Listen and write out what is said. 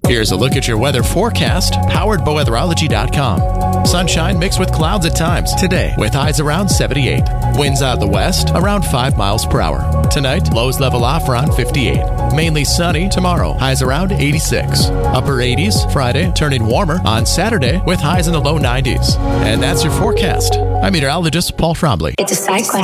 Here's a look at your weather forecast, powered by weatherology.com. Sunshine mixed with clouds at times today, with highs around 78. Winds out of the west around 5 miles per hour. Tonight, lows level off around 58. Mainly sunny tomorrow, highs around 86. Upper 80s Friday, turning warmer on Saturday with highs in the low 90s. And that's your forecast. I'm meteorologist Paul Trombley. It's a side quest.